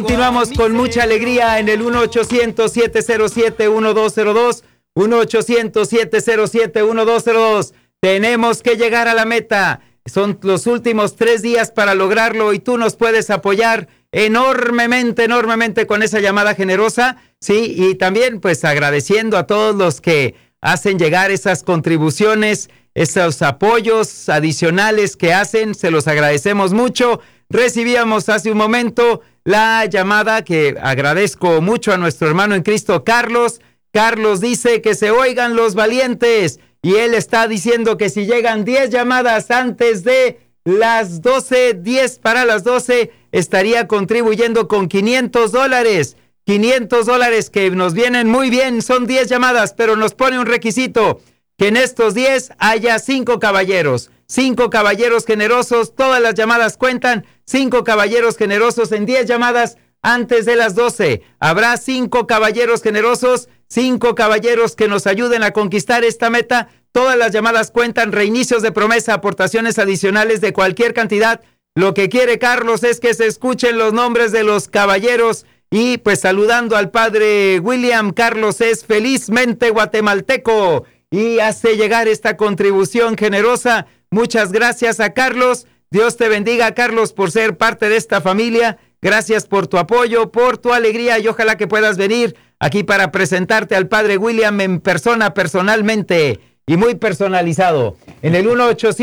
Continuamos con mucha alegría en el 1-800-707-1202, 1-800-707-1202. Tenemos que llegar a la meta. Son los últimos 3 días para lograrlo y tú nos puedes apoyar enormemente con esa llamada generosa, sí, y también pues agradeciendo a todos los que hacen llegar esas contribuciones, esos apoyos adicionales que hacen, se los agradecemos mucho. Recibíamos hace un momento la llamada que agradezco mucho a nuestro hermano en Cristo, Carlos. Carlos dice que se oigan los valientes y él está diciendo que si llegan 10 llamadas antes de las 12, 10 para las 12, estaría contribuyendo con $500. $500 que nos vienen muy bien, son 10 llamadas, pero nos pone un requisito, que en estos 10 haya 5 caballeros. 5 caballeros generosos, todas las llamadas cuentan, 5 caballeros generosos en 10 llamadas antes de las 12. Habrá 5 caballeros generosos, 5 caballeros que nos ayuden a conquistar esta meta. Todas las llamadas cuentan, reinicios de promesa, aportaciones adicionales de cualquier cantidad. Lo que quiere Carlos es que se escuchen los nombres de los caballeros. Y pues saludando al padre William, Carlos es felizmente guatemalteco y hace llegar esta contribución generosa. Muchas gracias a Carlos. Dios te bendiga, Carlos, por ser parte de esta familia. Gracias por tu apoyo, por tu alegría y ojalá que puedas venir aquí para presentarte al padre William en persona, personalmente y muy personalizado. En el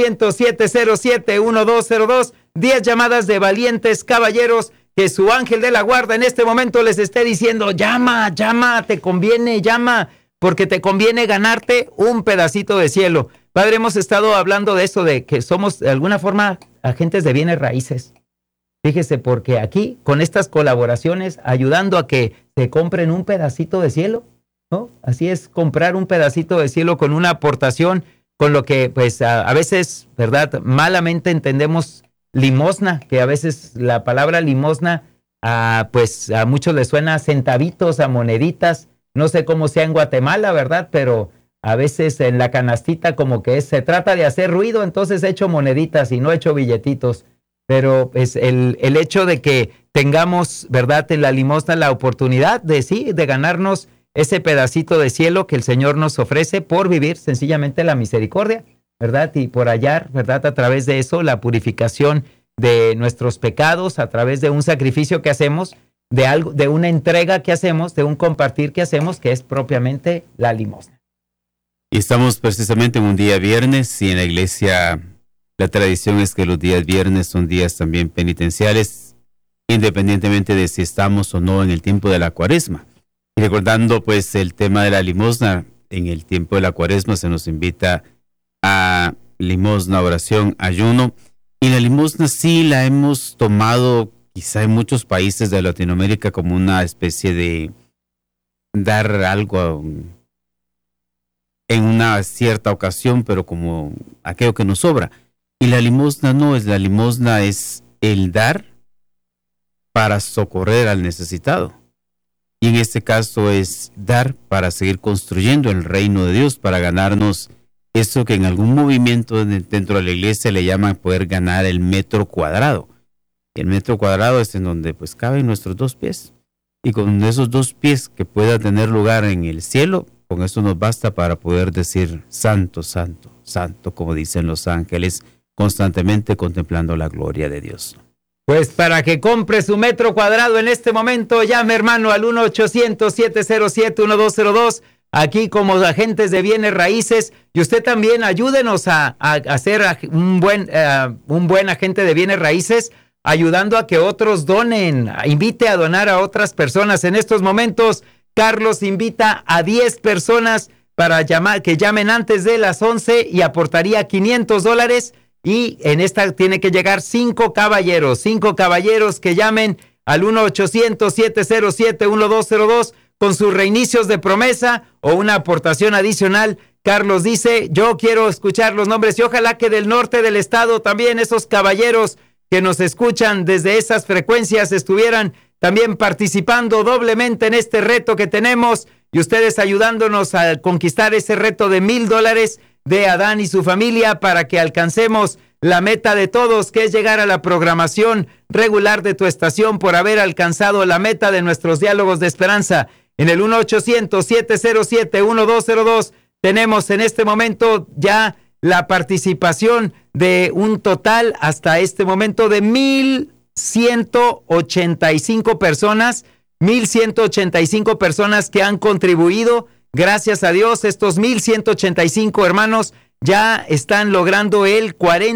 1-800-707-1202, 10 llamadas de valientes caballeros que su ángel de la guarda en este momento les esté diciendo, llama, te conviene, llama, porque te conviene ganarte un pedacito de cielo. Padre, hemos estado hablando de eso, de que somos de alguna forma agentes de bienes raíces. Fíjese, porque aquí, con estas colaboraciones, ayudando a que se compren un pedacito de cielo, ¿no? Así es, comprar un pedacito de cielo con una aportación, con lo que, pues, a veces, ¿verdad? Malamente entendemos limosna, que a veces la palabra limosna, pues, a muchos les suena a centavitos, a moneditas. No sé cómo sea en Guatemala, ¿verdad? Pero a veces en la canastita como que se trata de hacer ruido, entonces he hecho moneditas y no he hecho billetitos. Pero es el hecho de que tengamos, ¿verdad?, en la limosna la oportunidad de sí, de ganarnos ese pedacito de cielo que el Señor nos ofrece por vivir sencillamente la misericordia, ¿verdad? Y por hallar, ¿verdad?, a través de eso la purificación de nuestros pecados, a través de un sacrificio que hacemos, de algo, de una entrega que hacemos, de un compartir que hacemos, que es propiamente la limosna. Y estamos precisamente en un día viernes y en la iglesia la tradición es que los días viernes son días también penitenciales, independientemente de si estamos o no en el tiempo de la Cuaresma. Y recordando pues el tema de la limosna, en el tiempo de la Cuaresma se nos invita a limosna, oración, ayuno, y la limosna sí la hemos tomado quizá en muchos países de Latinoamérica como una especie de dar algo en una cierta ocasión, pero como aquello que nos sobra. Y la limosna no es, la limosna es el dar para socorrer al necesitado. Y en este caso es dar para seguir construyendo el reino de Dios, para ganarnos eso que en algún movimiento dentro de la iglesia le llaman poder ganar el metro cuadrado. El metro cuadrado es en donde pues caben nuestros 2 pies. Y con esos 2 pies que pueda tener lugar en el cielo, con eso nos basta para poder decir santo, santo, santo, como dicen los ángeles, constantemente contemplando la gloria de Dios. Pues para que compre su metro cuadrado en este momento, llame, hermano, al 1-800-707-1202, aquí como agentes de bienes raíces, y usted también ayúdenos a ser un buen agente de bienes raíces, ayudando a que otros donen, invite a donar a otras personas. En estos momentos, Carlos invita a 10 personas para que llamen antes de las 11 y aportaría $500. Y en esta tiene que llegar 5 caballeros que llamen al 1-800-707-1202 con sus reinicios de promesa o una aportación adicional. Carlos dice, yo quiero escuchar los nombres y ojalá que del norte del estado también esos caballeros que nos escuchan desde esas frecuencias estuvieran también participando doblemente en este reto que tenemos y ustedes ayudándonos a conquistar ese reto de $1,000 de Adán y su familia para que alcancemos la meta de todos, que es llegar a la programación regular de tu estación por haber alcanzado la meta de nuestros diálogos de esperanza. En el 1-800-707-1202 tenemos en este momento ya la participación de un total hasta este momento de 1,185 personas, 1,185 personas que han contribuido. Gracias a Dios, estos 1,185 hermanos ya están logrando el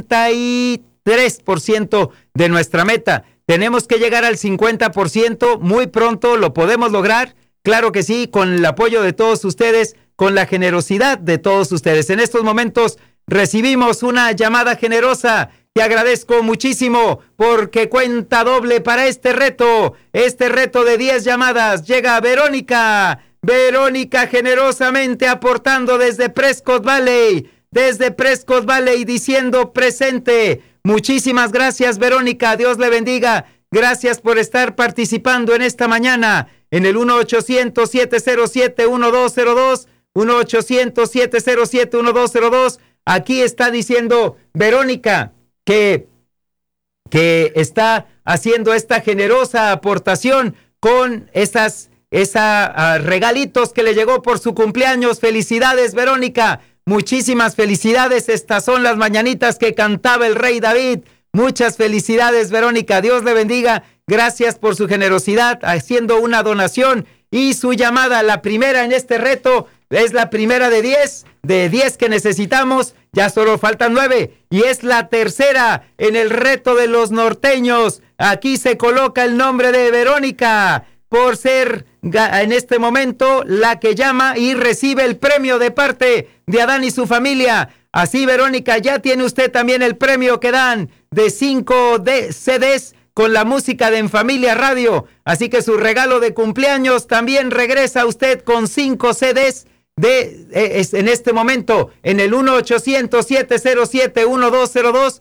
43% de nuestra meta. Tenemos que llegar al 50%, muy pronto lo podemos lograr. Claro que sí, con el apoyo de todos ustedes, con la generosidad de todos ustedes. En estos momentos recibimos una llamada generosa. Te agradezco muchísimo porque cuenta doble para este reto de 10 llamadas. Llega Verónica generosamente aportando desde Prescott Valley, diciendo presente. Muchísimas gracias, Verónica, Dios le bendiga. Gracias por estar participando en esta mañana en el 1-800-707-1202, 1-800-707-1202. Aquí está diciendo Verónica que está haciendo esta generosa aportación con esos regalitos que le llegó por su cumpleaños. Felicidades, Verónica. Muchísimas felicidades. Estas son las mañanitas que cantaba el rey David. Muchas felicidades, Verónica. Dios le bendiga. Gracias por su generosidad haciendo una donación y su llamada. La primera en este reto es la primera de 10 que necesitamos. Ya solo faltan 9 y es la tercera en el reto de los norteños. Aquí se coloca el nombre de Verónica por ser en este momento la que llama y recibe el premio de parte de Adán y su familia. Así, Verónica, ya tiene usted también el premio que dan de 5 CDs con la música de En Familia Radio. Así que su regalo de cumpleaños también regresa a usted con 5 CDs en este momento en el 1-800-707-1202,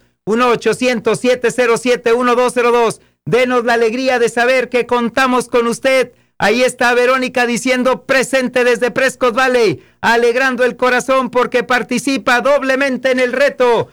1-800-707-1202. Denos la alegría de saber que contamos con usted. Ahí está Verónica diciendo presente desde Prescott Valley, alegrando el corazón porque participa doblemente en el reto.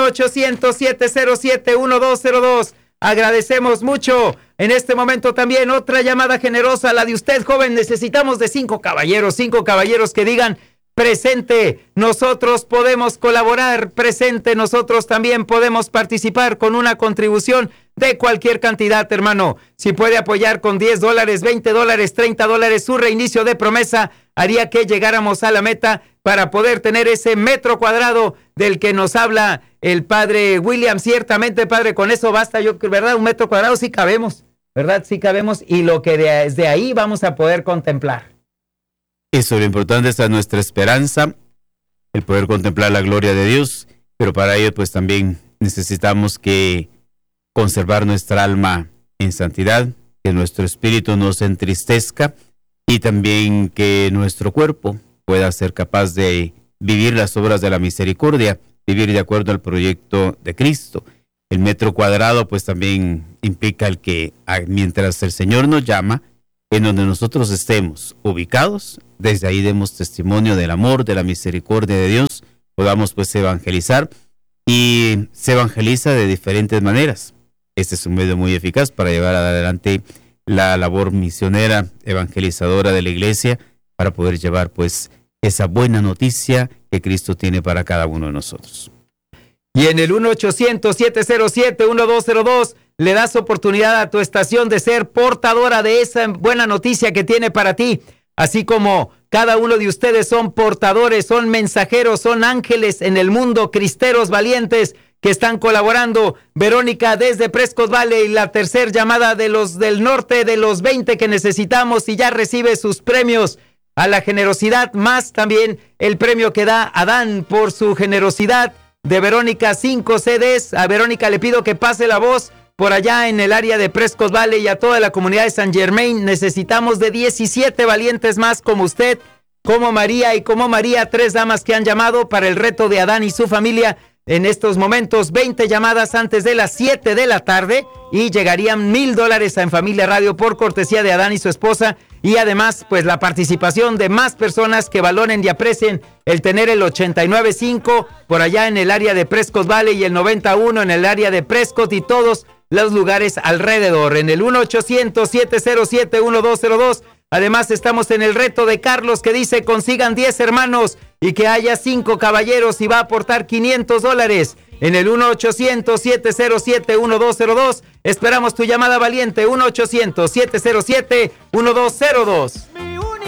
1-800-707-1202. Agradecemos mucho. En este momento también otra llamada generosa, la de usted, joven. Necesitamos de 5 caballeros que digan presente. Nosotros podemos colaborar, presente. Nosotros también podemos participar con una contribución de cualquier cantidad, hermano. Si puede apoyar con $10, $20, $30, su reinicio de promesa haría que llegáramos a la meta para poder tener ese metro cuadrado del que nos habla el padre William. Ciertamente, padre, con eso basta, ¿verdad? 1 metro cuadrado sí cabemos, ¿verdad? Sí cabemos, y lo que desde ahí vamos a poder contemplar. Eso, lo importante es nuestra esperanza, el poder contemplar la gloria de Dios, pero para ello pues también necesitamos que conservar nuestra alma en santidad, que nuestro espíritu no se entristezca y también que nuestro cuerpo pueda ser capaz de vivir las obras de la misericordia, vivir de acuerdo al proyecto de Cristo. El metro cuadrado pues también implica el que mientras el Señor nos llama, en donde nosotros estemos ubicados, desde ahí demos testimonio del amor, de la misericordia de Dios, podamos pues evangelizar, y se evangeliza de diferentes maneras. Este es un medio muy eficaz para llevar adelante la labor misionera, evangelizadora de la iglesia, para poder llevar pues esa buena noticia que Cristo tiene para cada uno de nosotros. Y en el 1-800-707-1202 le das oportunidad a tu estación de ser portadora de esa buena noticia que tiene para ti. Así como cada uno de ustedes son portadores, son mensajeros, son ángeles en el mundo, cristeros valientes que están colaborando. Verónica desde Prescott Valley, la tercer llamada de los del norte, de los 20 que necesitamos, y ya recibe sus premios a la generosidad, más también el premio que da Adán por su generosidad. De Verónica, 5 CDs. A Verónica le pido que pase la voz por allá en el área de Prescott Valley y a toda la comunidad de San Germain. Necesitamos de 17 valientes más como usted, como María y como María, 3 damas que han llamado para el reto de Adán y su familia. En estos momentos, 20 llamadas antes de las 7 de la tarde y llegarían $1,000 a En Familia Radio por cortesía de Adán y su esposa. y además pues la participación de más personas que valoren y aprecien el tener el 89.5 por allá en el área de Prescott Valley y el 91 en el área de Prescott y todos los lugares alrededor. En el 1-800-707-1202. Además estamos en el reto de Carlos que dice consigan 10 hermanos y que haya 5 caballeros y va a aportar $500. En el 1-800-707-1202. Esperamos tu llamada valiente. 1-800-707-1202.